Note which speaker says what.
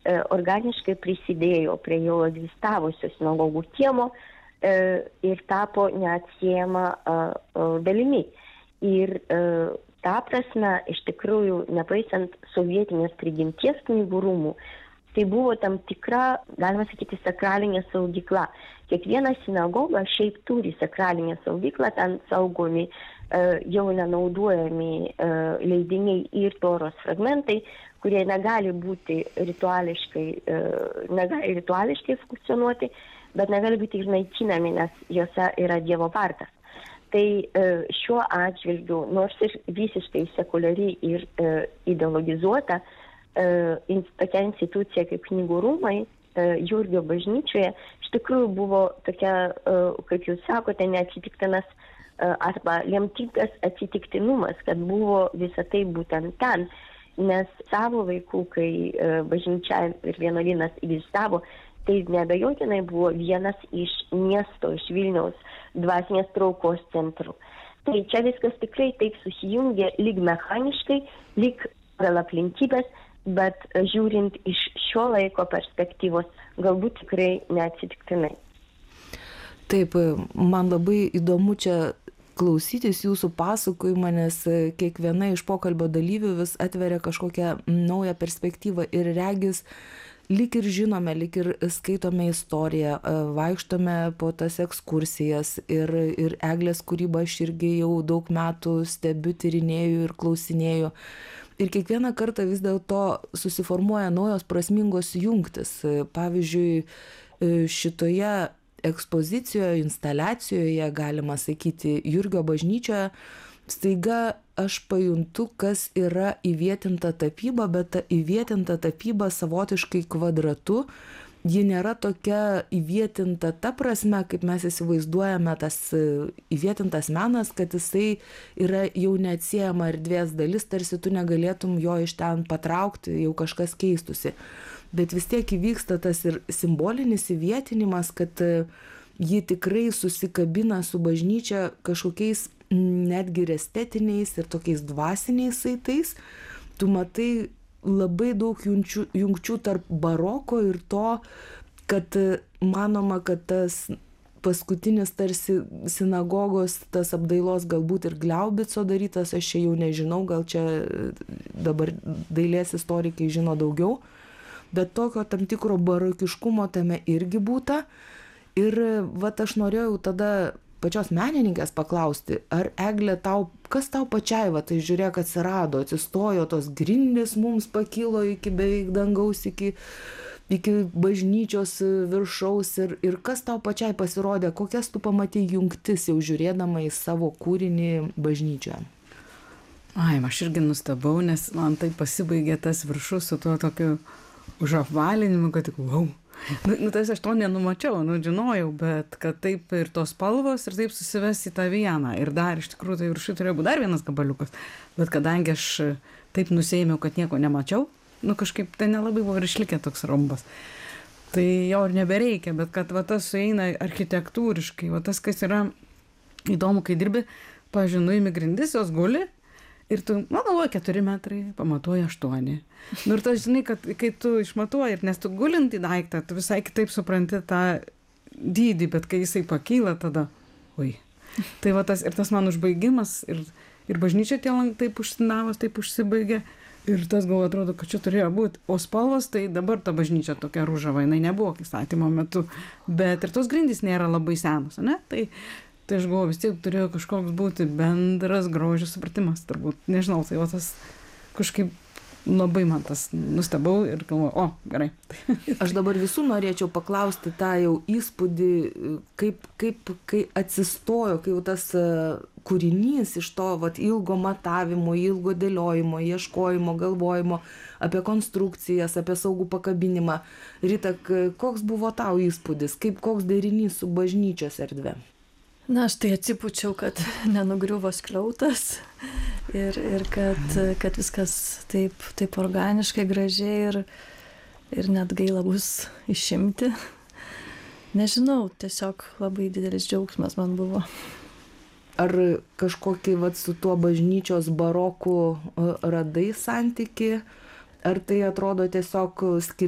Speaker 1: organiškai prisidėjo prie jau egzistavusio sinagogų kiemo ir tapo neatsiejama dalimi. Ir ta prasme, iš tikrųjų, nepaisant sovietinės prigimties knygų rūmų, tai buvo tam tikra, galima sakyti, sakralinė saugykla. Kiekviena sinagoga šiaip turi sakralinę saugyklą, ten saugomi jau nenaudojami leidiniai ir toros fragmentai, kurie negali būti rituališkai funkcionuoti, bet negali būti ir naikinami, nes juose yra Dievo vardas. Tai šiuo atžvilgiu, nors ir visiškai sekuliari ir ideologizuota, tokia institucija kaip knygų rūmai Jurgio bažnyčioje iš tikrųjų buvo tokia, kaip jūs sakote, neatsitiktinas arba lemtingas atsitiktinumas, kad buvo visa tai būtent ten, nes savo laikų, kai bažnyčia ir vienuolynas egzistavo, tai neabejotinai buvo vienas iš miesto, iš Vilniaus dvasinės traukos centrų. Tai čia viskas tikrai taip susijungė lyg mechaniškai, lyg pagal aplinkybės, bet žiūrint iš šio laiko perspektyvos, galbūt tikrai neatsitiktinai.
Speaker 2: Taip, man labai įdomu čia klausytis jūsų pasakojimą, nes kiekviena iš pokalbio dalyvių vis atveria kažkokią naują perspektyvą ir regis, lyg ir žinome, lyg ir skaitome istoriją, vaikštome po tas ekskursijas ir Eglės kūrybą aš irgi jau daug metų stebiu, tyrinėju ir klausinėju. Ir kiekvieną kartą vis dėlto susiformuoja naujos prasmingos jungtis. Pavyzdžiui, šitoje ekspozicijoje, instaliacijoje, galima sakyti, Jurgio bažnyčioje, staiga aš pajuntu, kas yra įvietinta tapyba, bet ta įvietinta tapyba savotiškai kvadratu. Ji nėra tokia įvietinta ta prasme, kaip mes įsivaizduojame tas įvietintas menas, kad jisai yra jau neatsiejama erdvės dalis, tarsi tu negalėtum jo iš ten patraukti, jau kažkas keistusi. Bet vis tiek įvyksta tas ir simbolinis įvietinimas, kad ji tikrai susikabina su bažnyčia kažkokiais netgi ir estetiniais ir tokiais dvasiniais saitais. Tu matai labai daug jungčių tarp baroko ir to, kad manoma, kad tas paskutinis tarsi sinagogos, tas apdailos galbūt ir Gliaubico darytas, aš čia jau nežinau, gal čia dabar dailės istorikai žino daugiau, bet tokio tam tikro barokiškumo tame irgi būta. Ir vat aš norėjau tada pačios menininkės paklausti, ar Egle kas tau pačiai, va tai žiūrėk atsirado, atsistojo tos grindys, mums pakilo iki beveik dangaus, iki bažnyčios viršaus ir kas tau pačiai pasirodė, kokias tu pamatei jungtis jau žiūrėdama į savo kūrinį bažnyčioje?
Speaker 3: Aš irgi nustebau, nes man tai pasibaigė tas viršus su tuo tokiu užapvalinimu, kad tik wow. Tai aš to nenumačiau, žinojau, bet kad taip ir tos spalvos ir taip susives į tą vieną. Ir dar iš tikrųjų tai viršui turėjo būti dar vienas gabaliukas. Bet kadangi aš taip nusėmiau, kad nieko nemačiau, kažkaip tai nelabai buvo ir išlikę toks rombas. Tai jo ir nebereikia, bet kad va tas sueina architektūriškai, va tas, kas yra įdomu, kai dirbi, pavyzdžiui, nuimi grindis, jos guli. Ir tu, galvoji, 4 metrai, pamatuoji 8. Ir tas, žinai, kad kai tu išmatuoji, nes tu gulint į daiktą, tu visai kitaip supranti tą dydį, bet kai jisai pakyla, tada, oi. Tai va tas, ir tas man užbaigimas, ir bažnyčia tie taip užsinavas, taip užsibaigė, ir tas galvo atrodo, kad čia turėjo būti. O spalvos, tai dabar ta bažnyčia tokia ružava, jinai nebuvo statymo metu, bet ir tos grindys nėra labai senos, ne? Tai aš galvoju, vis tiek turėjo kažkoks būti bendras grožio supratimas, turbūt, nežinau, tai va tas kažkaip labai man tas nustebau ir galvoju, gerai.
Speaker 2: Aš dabar visų norėčiau paklausti tą jau įspūdį, kai atsistojo, kai jau tas kūrinys iš to ilgo matavimo, ilgo dėliojimo, ieškojimo, galvojimo apie konstrukcijas, apie saugų pakabinimą. Rita, koks buvo tau įspūdis, koks derinys su bažnyčios erdve?
Speaker 4: Aš tai atsipučiau, kad nenugriuvo skliautas ir kad viskas taip organiškai, gražiai ir net gaila bus išimti. Nežinau, tiesiog labai didelis džiaugsmas man buvo.
Speaker 2: Ar kažkokį su tuo bažnyčios baroku radai santyki, ar tai atrodo tiesiog skirtingai?